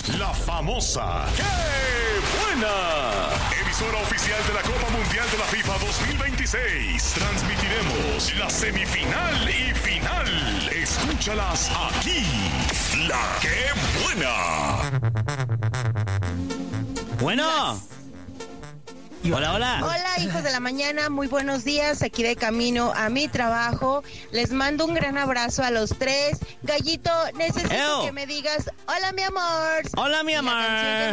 La famosa ¡Qué buena! Emisora oficial de la Copa Mundial de la FIFA 2026. Transmitiremos la semifinal y final. Escúchalas aquí. La ¡Qué buena! Bueno. Hola, hola. Hola, hijos de la mañana, muy buenos días, aquí de camino a mi trabajo. Les mando un gran abrazo a los tres. Gallito, necesito que me digas, hola mi amor. Hola mi amor.